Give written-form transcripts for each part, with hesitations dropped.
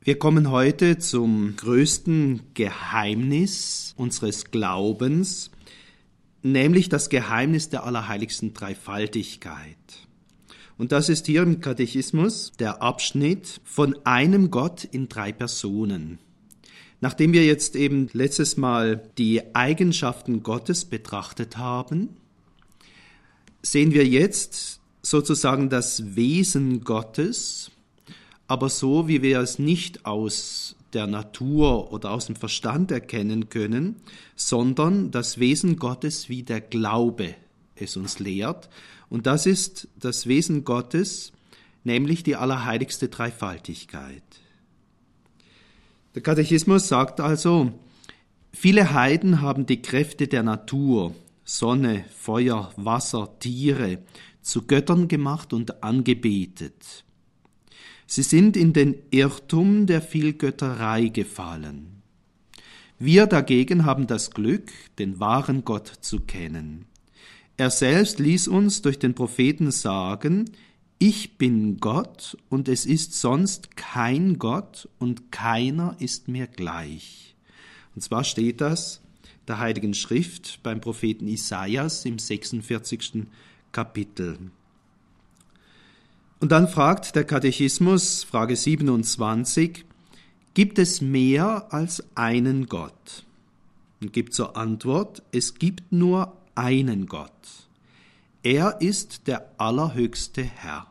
Wir kommen heute zum größten Geheimnis unseres Glaubens, nämlich das Geheimnis der allerheiligsten Dreifaltigkeit. Und das ist hier im Katechismus der Abschnitt von einem Gott in drei Personen. Nachdem wir jetzt eben letztes Mal die Eigenschaften Gottes betrachtet haben, sehen wir jetzt sozusagen das Wesen Gottes, aber so, wie wir es nicht aus der Natur oder aus dem Verstand erkennen können, sondern das Wesen Gottes, wie der Glaube es uns lehrt. Und das ist das Wesen Gottes, nämlich die allerheiligste Dreifaltigkeit. Der Katechismus sagt also, viele Heiden haben die Kräfte der Natur, Sonne, Feuer, Wasser, Tiere, zu Göttern gemacht und angebetet. Sie sind in den Irrtum der Vielgötterei gefallen. Wir dagegen haben das Glück, den wahren Gott zu kennen. Er selbst ließ uns durch den Propheten sagen, ich bin Gott und es ist sonst kein Gott und keiner ist mir gleich. Und zwar steht das der Heiligen Schrift beim Propheten Isaias im 46. Kapitel. Und dann fragt der Katechismus, Frage 27, gibt es mehr als einen Gott? Und gibt zur Antwort, es gibt nur einen Gott. Er ist der allerhöchste Herr.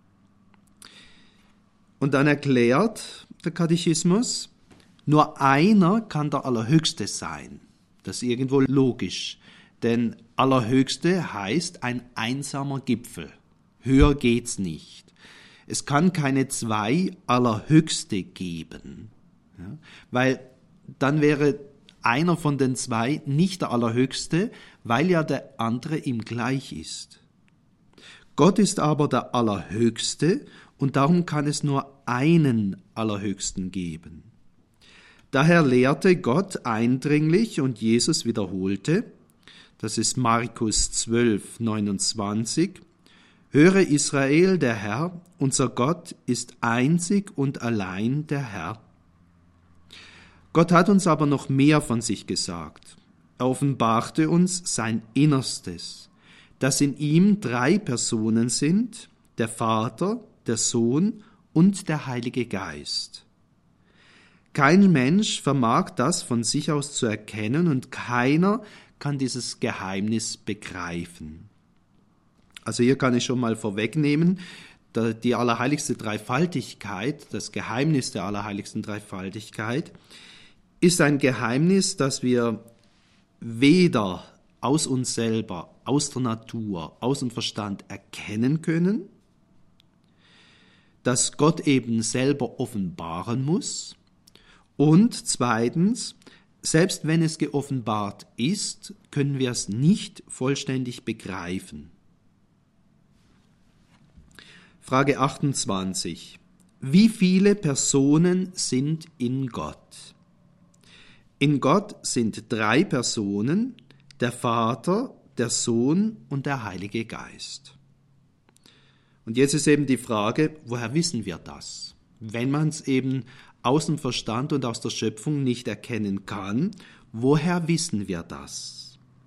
Und dann erklärt der Katechismus, nur einer kann der Allerhöchste sein. Das ist irgendwo logisch, denn Allerhöchste heißt ein einsamer Gipfel. Höher geht's nicht. Es kann keine zwei Allerhöchste geben, ja, weil dann wäre einer von den zwei nicht der Allerhöchste, weil ja der andere ihm gleich ist. Gott ist aber der Allerhöchste und darum kann es nur einen Allerhöchsten geben. Daher lehrte Gott eindringlich und Jesus wiederholte, das ist Markus 12, 29, höre Israel, der Herr, unser Gott ist einzig und allein der Herr. Gott hat uns aber noch mehr von sich gesagt. Er offenbarte uns sein Innerstes, dass in ihm drei Personen sind, der Vater, der Sohn und der Heilige Geist. Kein Mensch vermag das von sich aus zu erkennen und keiner kann dieses Geheimnis begreifen. Also hier kann ich schon mal vorwegnehmen, die allerheiligste Dreifaltigkeit, das Geheimnis der allerheiligsten Dreifaltigkeit, ist ein Geheimnis, das wir weder aus uns selber, aus der Natur, aus dem Verstand erkennen können, das Gott eben selber offenbaren muss und zweitens, selbst wenn es geoffenbart ist, können wir es nicht vollständig begreifen. Frage 28. Wie viele Personen sind in Gott? In Gott sind drei Personen, der Vater, der Sohn und der Heilige Geist. Und jetzt ist eben die Frage, woher wissen wir das? Wenn man es eben aus dem Verstand und aus der Schöpfung nicht erkennen kann, woher wissen wir das?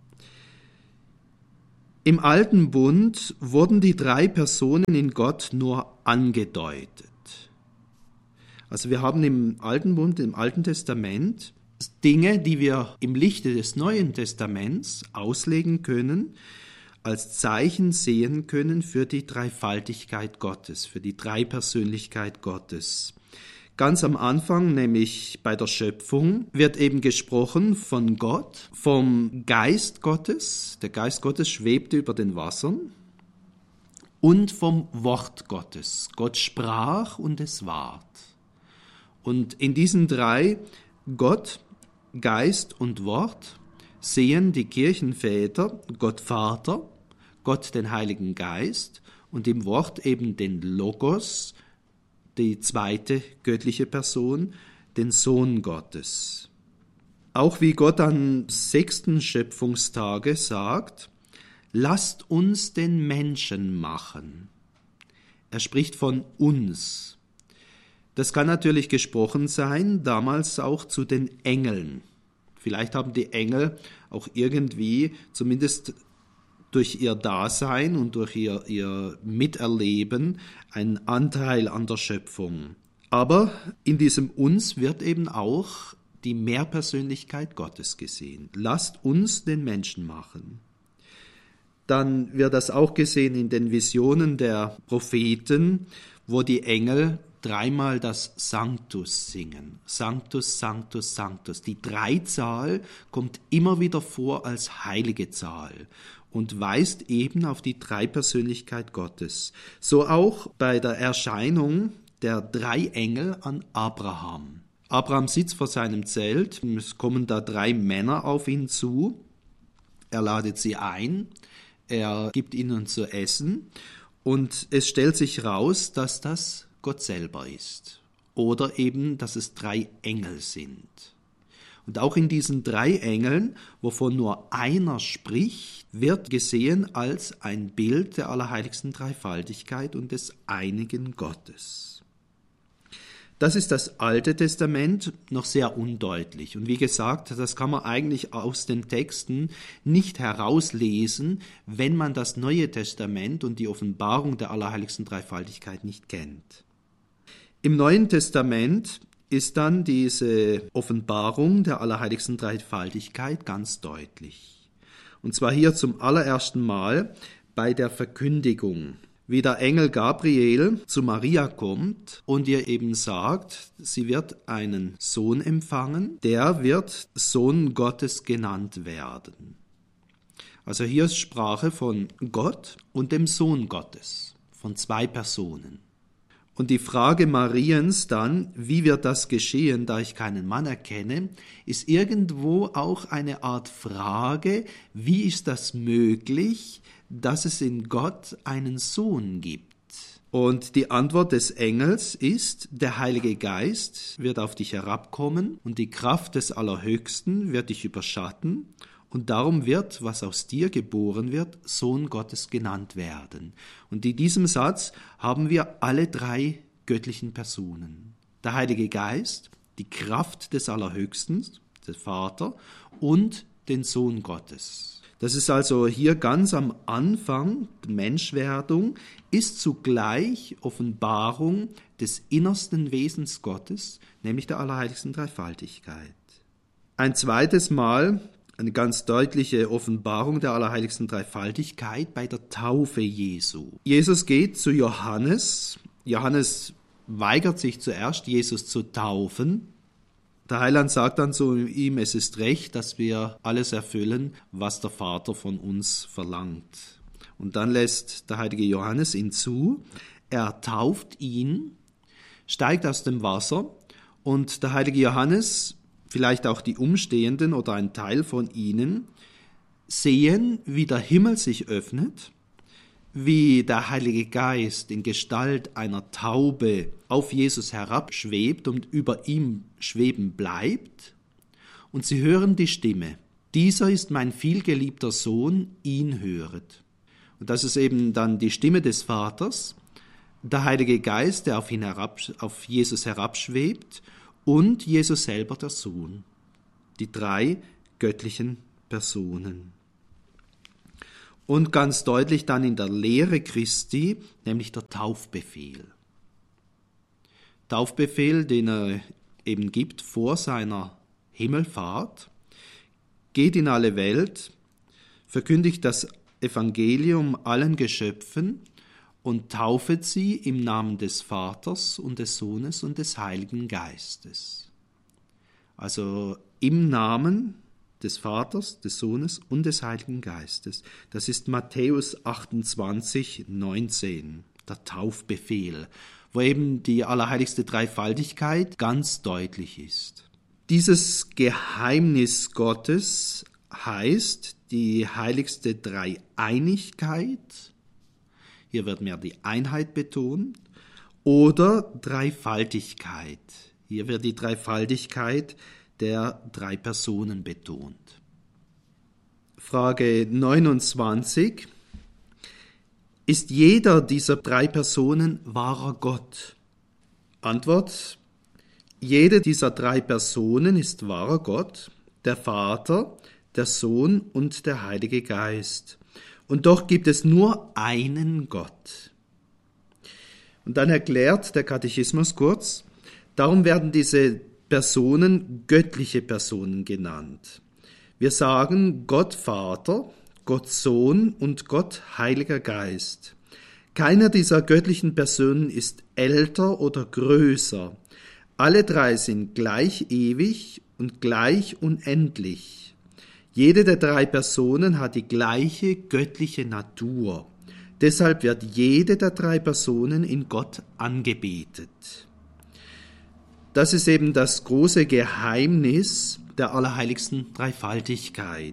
Im Alten Bund wurden die drei Personen in Gott nur angedeutet. Also wir haben im Alten Bund, im Alten Testament, Dinge, die wir im Lichte des Neuen Testaments auslegen können, als Zeichen sehen können für die Dreifaltigkeit Gottes, für die Dreipersönlichkeit Gottes. Ganz am Anfang, nämlich bei der Schöpfung, wird eben gesprochen von Gott, vom Geist Gottes. Der Geist Gottes schwebte über den Wassern. Und vom Wort Gottes. Gott sprach und es ward. Und in diesen drei, Gott, Geist und Wort, sehen die Kirchenväter Gott Vater, Gott den Heiligen Geist und im Wort eben den Logos, die zweite göttliche Person, den Sohn Gottes. Auch wie Gott am 6. Schöpfungstage sagt, lasst uns den Menschen machen. Er spricht von uns. Das kann natürlich gesprochen sein, damals auch zu den Engeln. Vielleicht haben die Engel auch irgendwie, zumindest durch ihr Dasein und durch ihr Miterleben, einen Anteil an der Schöpfung. Aber in diesem Uns wird eben auch die Mehrpersönlichkeit Gottes gesehen. Lasst uns den Menschen machen. Dann wird das auch gesehen in den Visionen der Propheten, wo die Engel dreimal das Sanctus singen. Sanctus, Sanctus, Sanctus. Die Dreizahl kommt immer wieder vor als heilige Zahl und weist eben auf die Dreipersönlichkeit Gottes. So auch bei der Erscheinung der drei Engel an Abraham. Abraham sitzt vor seinem Zelt, es kommen da drei Männer auf ihn zu, er ladet sie ein, er gibt ihnen zu essen und es stellt sich raus, dass das Gott selber ist oder eben, dass es drei Engel sind. Und auch in diesen drei Engeln, wovon nur einer spricht, wird gesehen als ein Bild der allerheiligsten Dreifaltigkeit und des einigen Gottes. Das ist das Alte Testament noch sehr undeutlich. Und wie gesagt, das kann man eigentlich aus den Texten nicht herauslesen, wenn man das Neue Testament und die Offenbarung der allerheiligsten Dreifaltigkeit nicht kennt. Im Neuen Testament ist dann diese Offenbarung der allerheiligsten Dreifaltigkeit ganz deutlich. Und zwar hier zum allerersten Mal bei der Verkündigung. Wie der Engel Gabriel zu Maria kommt und ihr eben sagt, sie wird einen Sohn empfangen, der wird Sohn Gottes genannt werden. Also hier ist Sprache von Gott und dem Sohn Gottes, von zwei Personen. Und die Frage Mariens dann, wie wird das geschehen, da ich keinen Mann erkenne, ist irgendwo auch eine Art Frage, wie ist das möglich, dass es in Gott einen Sohn gibt. Und die Antwort des Engels ist, der Heilige Geist wird auf dich herabkommen und die Kraft des Allerhöchsten wird dich überschatten und darum wird, was aus dir geboren wird, Sohn Gottes genannt werden. Und in diesem Satz haben wir alle drei göttlichen Personen. Der Heilige Geist, die Kraft des Allerhöchsten, der Vater und den Sohn Gottes. Das ist also hier ganz am Anfang, Menschwerdung, ist zugleich Offenbarung des innersten Wesens Gottes, nämlich der allerheiligsten Dreifaltigkeit. Ein zweites Mal eine ganz deutliche Offenbarung der allerheiligsten Dreifaltigkeit bei der Taufe Jesu. Jesus geht zu Johannes. Johannes weigert sich zuerst, Jesus zu taufen. Der Heiland sagt dann zu ihm, es ist recht, dass wir alles erfüllen, was der Vater von uns verlangt. Und dann lässt der heilige Johannes ihn zu, er tauft ihn, steigt aus dem Wasser und der heilige Johannes, vielleicht auch die Umstehenden oder ein Teil von ihnen, sehen, wie der Himmel sich öffnet, wie der Heilige Geist in Gestalt einer Taube auf Jesus herabschwebt und über ihm schweben bleibt, und sie hören die Stimme, dieser ist mein vielgeliebter Sohn, ihn höret. Und das ist eben dann die Stimme des Vaters, der Heilige Geist, der auf Jesus herabschwebt, und Jesus selber der Sohn, die drei göttlichen Personen. Und ganz deutlich dann in der Lehre Christi, nämlich der Taufbefehl. Taufbefehl, den er eben gibt vor seiner Himmelfahrt, geht in alle Welt, verkündigt das Evangelium allen Geschöpfen und taufet sie im Namen des Vaters und des Sohnes und des Heiligen Geistes. Also im Namen des Vaters, des Sohnes und des Heiligen Geistes. Das ist Matthäus 28, 19, der Taufbefehl, wo eben die allerheiligste Dreifaltigkeit ganz deutlich ist. Dieses Geheimnis Gottes heißt die heiligste Dreieinigkeit, hier wird mehr die Einheit betont, oder Dreifaltigkeit, hier wird die Dreifaltigkeit der drei Personen betont. Frage 29. Ist jeder dieser drei Personen wahrer Gott? Antwort: Jede dieser drei Personen ist wahrer Gott, der Vater, der Sohn und der Heilige Geist. Und doch gibt es nur einen Gott. Und dann erklärt der Katechismus kurz: Darum werden diese Personen göttliche Personen genannt. Wir sagen Gott Vater, Gott Sohn und Gott Heiliger Geist. Keiner dieser göttlichen Personen ist älter oder größer. Alle drei sind gleich ewig und gleich unendlich. Jede der drei Personen hat die gleiche göttliche Natur. Deshalb wird jede der drei Personen in Gott angebetet. Das ist eben das große Geheimnis der allerheiligsten Dreifaltigkeit.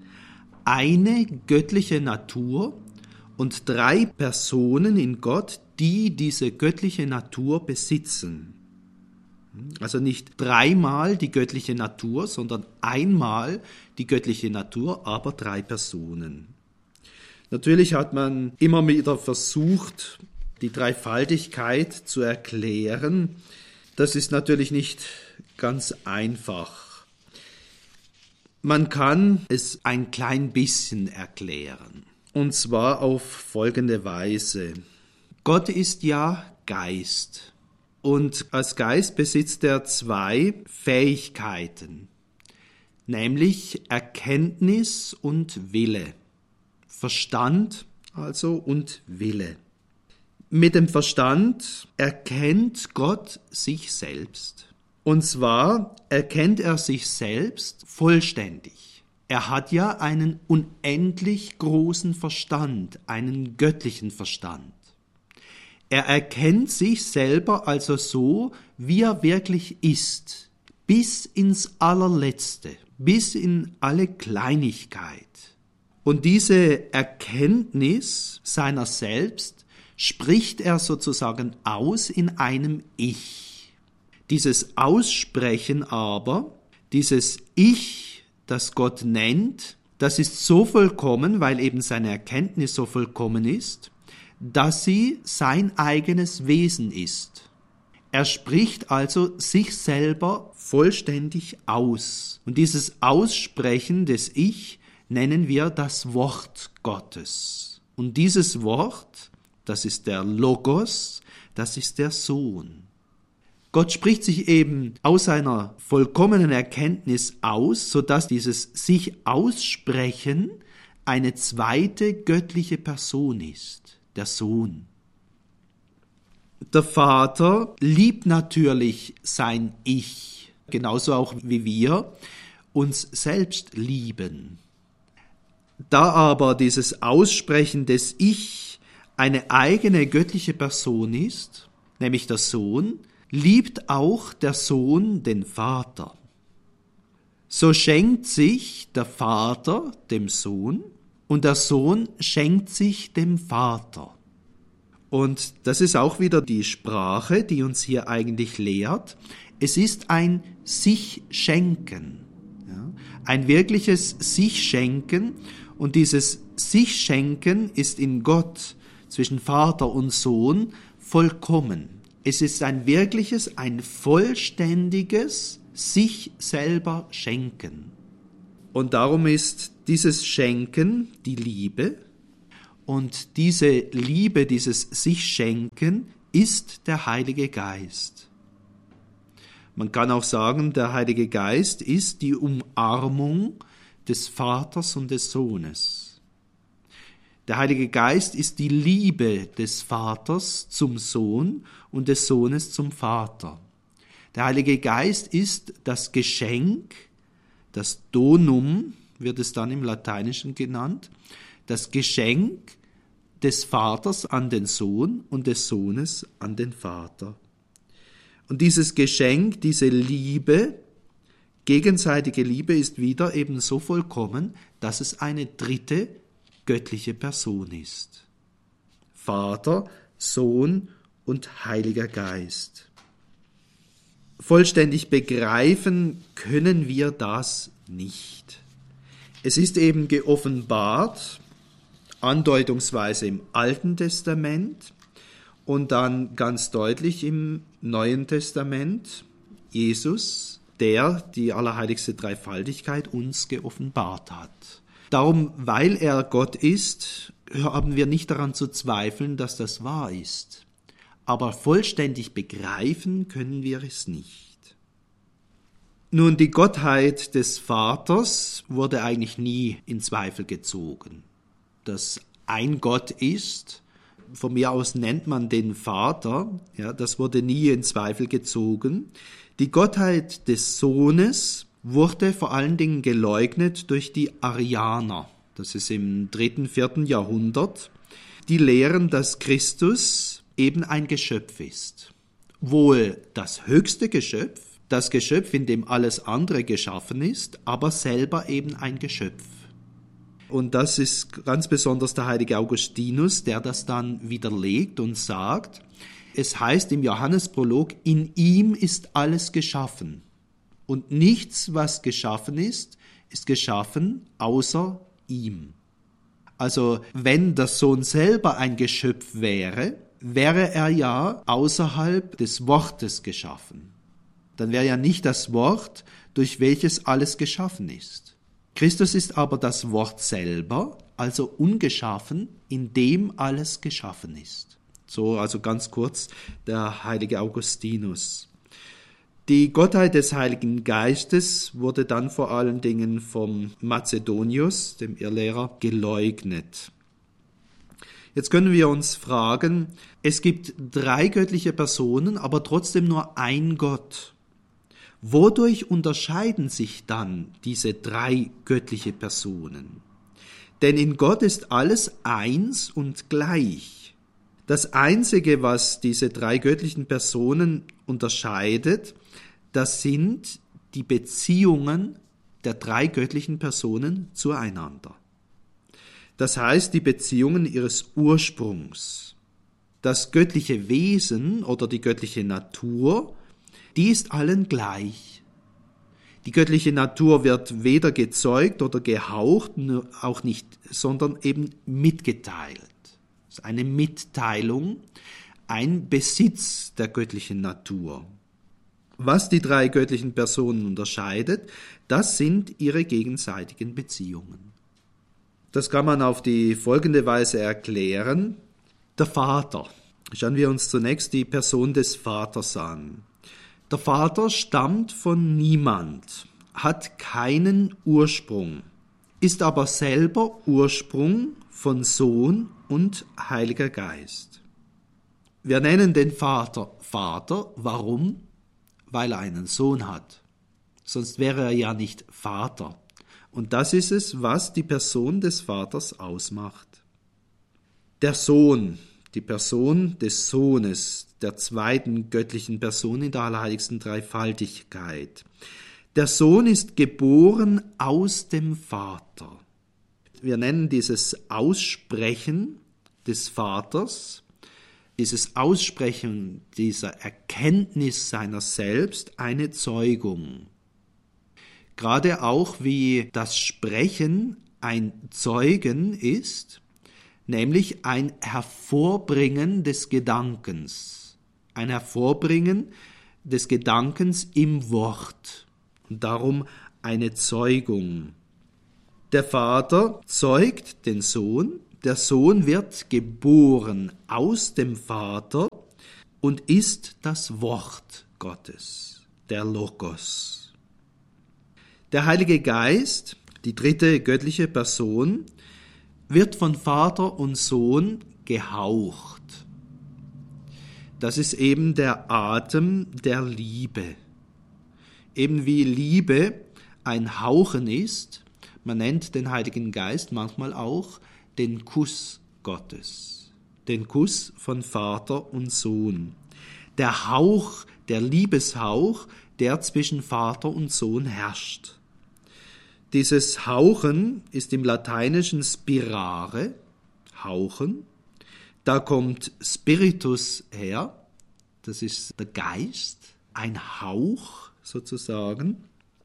Eine göttliche Natur und drei Personen in Gott, die diese göttliche Natur besitzen. Also nicht dreimal die göttliche Natur, sondern einmal die göttliche Natur, aber drei Personen. Natürlich hat man immer wieder versucht, die Dreifaltigkeit zu erklären. Das ist natürlich nicht ganz einfach. Man kann es ein klein bisschen erklären. Und zwar auf folgende Weise. Gott ist ja Geist. Und als Geist besitzt er zwei Fähigkeiten, nämlich Erkenntnis und Wille. Verstand also und Wille. Mit dem Verstand erkennt Gott sich selbst. Und zwar erkennt er sich selbst vollständig. Er hat ja einen unendlich großen Verstand, einen göttlichen Verstand. Er erkennt sich selber also so, wie er wirklich ist, bis ins Allerletzte, bis in alle Kleinigkeit. Und diese Erkenntnis seiner selbst spricht er sozusagen aus in einem Ich. Dieses Aussprechen aber, dieses Ich, das Gott nennt, das ist so vollkommen, weil eben seine Erkenntnis so vollkommen ist, dass sie sein eigenes Wesen ist. Er spricht also sich selber vollständig aus. Und dieses Aussprechen des Ich nennen wir das Wort Gottes. Und dieses Wort, das ist der Logos, das ist der Sohn. Gott spricht sich eben aus seiner vollkommenen Erkenntnis aus, sodass dieses sich aussprechen eine zweite göttliche Person ist, der Sohn. Der Vater liebt natürlich sein Ich, genauso auch wie wir uns selbst lieben. Da aber dieses Aussprechen des Ich eine eigene göttliche Person ist, nämlich der Sohn, liebt auch der Sohn den Vater. So schenkt sich der Vater dem Sohn und der Sohn schenkt sich dem Vater. Und das ist auch wieder die Sprache, die uns hier eigentlich lehrt. Es ist ein Sich-Schenken, ja? Ein wirkliches Sich-Schenken. Und dieses Sich-Schenken ist in Gott zwischen Vater und Sohn vollkommen. Es ist ein wirkliches, ein vollständiges sich selber schenken. Und darum ist dieses Schenken die Liebe. Und diese Liebe, dieses sich schenken, ist der Heilige Geist. Man kann auch sagen, der Heilige Geist ist die Umarmung des Vaters und des Sohnes. Der Heilige Geist ist die Liebe des Vaters zum Sohn und des Sohnes zum Vater. Der Heilige Geist ist das Geschenk, das Donum wird es dann im Lateinischen genannt, das Geschenk des Vaters an den Sohn und des Sohnes an den Vater. Und dieses Geschenk, diese Liebe, gegenseitige Liebe ist wieder eben so vollkommen, dass es eine dritte göttliche Person ist. Vater, Sohn und Heiliger Geist. Vollständig begreifen können wir das nicht. Es ist eben geoffenbart, andeutungsweise im Alten Testament, Und dann ganz deutlich im Neuen Testament Jesus, der die allerheiligste Dreifaltigkeit uns geoffenbart hat. Darum, weil er Gott ist, haben wir nicht daran zu zweifeln, dass das wahr ist. Aber vollständig begreifen können wir es nicht. Nun, die Gottheit des Vaters wurde eigentlich nie in Zweifel gezogen. Dass ein Gott ist, von mir aus nennt man den Vater, ja, das wurde nie in Zweifel gezogen. Die Gottheit des Sohnes wurde vor allen Dingen geleugnet durch die Arianer. Das ist im 3., 4. Jahrhundert. Die lehren, dass Christus eben ein Geschöpf ist. Wohl das höchste Geschöpf, das Geschöpf, in dem alles andere geschaffen ist, aber selber eben ein Geschöpf. Und das ist ganz besonders der heilige Augustinus, der das dann widerlegt und sagt, es heißt im Johannesprolog, in ihm ist alles geschaffen. Und nichts, was geschaffen ist geschaffen außer ihm. Also wenn der Sohn selber ein Geschöpf wäre, wäre er ja außerhalb des Wortes geschaffen. Dann wäre ja nicht das Wort, durch welches alles geschaffen ist. Christus ist aber das Wort selber, also ungeschaffen, in dem alles geschaffen ist. So also ganz kurz der heilige Augustinus. Die Gottheit des Heiligen Geistes wurde dann vor allen Dingen vom Mazedonius, dem Irrlehrer, geleugnet. Jetzt können wir uns fragen, es gibt 3 göttliche Personen, aber trotzdem nur ein Gott. Wodurch unterscheiden sich dann diese 3 göttliche Personen? Denn in Gott ist alles eins und gleich. Das Einzige, was diese 3 göttlichen Personen unterscheidet, das sind die Beziehungen der 3 göttlichen Personen zueinander. Das heißt, die Beziehungen ihres Ursprungs. Das göttliche Wesen oder die göttliche Natur, die ist allen gleich. Die göttliche Natur wird weder gezeugt oder gehaucht, auch nicht, sondern eben mitgeteilt. Das ist eine Mitteilung, ein Besitz der göttlichen Natur. Was die 3 göttlichen Personen unterscheidet, das sind ihre gegenseitigen Beziehungen. Das kann man auf die folgende Weise erklären. Der Vater. Schauen wir uns zunächst die Person des Vaters an. Der Vater stammt von niemand, hat keinen Ursprung, ist aber selber Ursprung von Sohn und Heiliger Geist. Wir nennen den Vater Vater. Warum? Weil er einen Sohn hat. Sonst wäre er ja nicht Vater. Und das ist es, was die Person des Vaters ausmacht. Der Sohn, die Person des Sohnes, der zweiten göttlichen Person in der allerheiligsten Dreifaltigkeit. Der Sohn ist geboren aus dem Vater. Wir nennen dieses Aussprechen des Vaters, dieses Aussprechen dieser Erkenntnis seiner selbst eine Zeugung. Gerade auch wie das Sprechen ein Zeugen ist, nämlich ein Hervorbringen des Gedankens. Ein Hervorbringen des Gedankens im Wort. Und darum eine Zeugung. Der Vater zeugt den Sohn, der Sohn wird geboren aus dem Vater und ist das Wort Gottes, der Logos. Der Heilige Geist, die dritte göttliche Person, wird von Vater und Sohn gehaucht. Das ist eben der Atem der Liebe. Eben wie Liebe ein Hauchen ist, man nennt den Heiligen Geist manchmal auch den Kuss Gottes, den Kuss von Vater und Sohn. Der Hauch, der Liebeshauch, der zwischen Vater und Sohn herrscht. Dieses Hauchen ist im Lateinischen spirare, hauchen. Da kommt Spiritus her, das ist der Geist, ein Hauch sozusagen.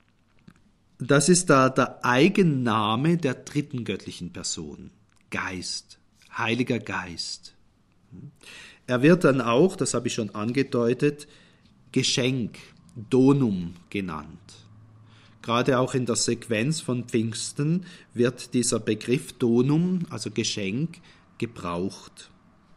Das ist da der Eigenname der dritten göttlichen Person, Geist, Heiliger Geist. Er wird dann auch, das habe ich schon angedeutet, Geschenk, Donum genannt. Gerade auch in der Sequenz von Pfingsten wird dieser Begriff Donum, also Geschenk, gebraucht.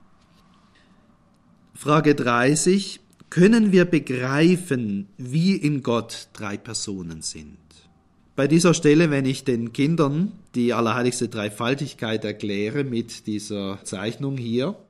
Frage 30. Können wir begreifen, wie in Gott 3 Personen sind? Bei dieser Stelle, wenn ich den Kindern die allerheiligste Dreifaltigkeit erkläre mit dieser Zeichnung hier,